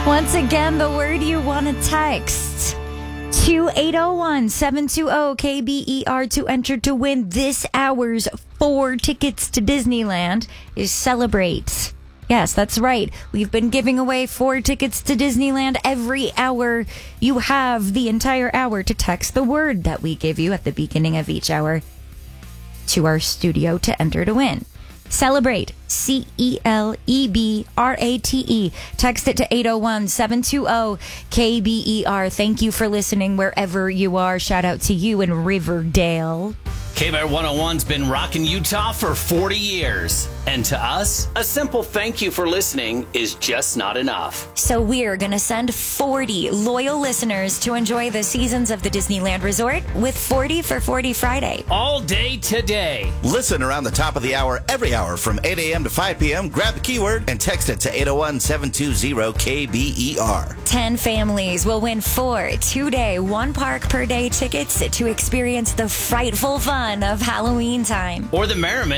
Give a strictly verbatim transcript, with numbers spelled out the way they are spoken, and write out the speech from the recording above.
Once again, the word you want to text to eight oh one, seven two zero, K B E R to enter to win this hour's four tickets to Disneyland is celebrate. Yes, that's right. We've been giving away four tickets to Disneyland every hour. You have the entire hour to text the word that we give you at the beginning of each hour to our studio to enter to win. Celebrate. C E L E B R A T E. Text it to eight oh one, seven two zero, K B E R. Thank you for listening wherever you are. Shout out to you in Riverdale. K-Bar one oh one's been rocking Utah for forty years. And to us, a simple thank you for listening is just not enough. So we're going to send forty loyal listeners to enjoy the seasons of the Disneyland Resort with forty for forty Friday. All day today. Listen around the top of the hour every hour from eight a.m. to five p.m. Grab the keyword and text it to eight oh one, seven two zero, K B E R. ten families will win four two-day, one park per day tickets to experience the frightful fun of Halloween time. Or the merriment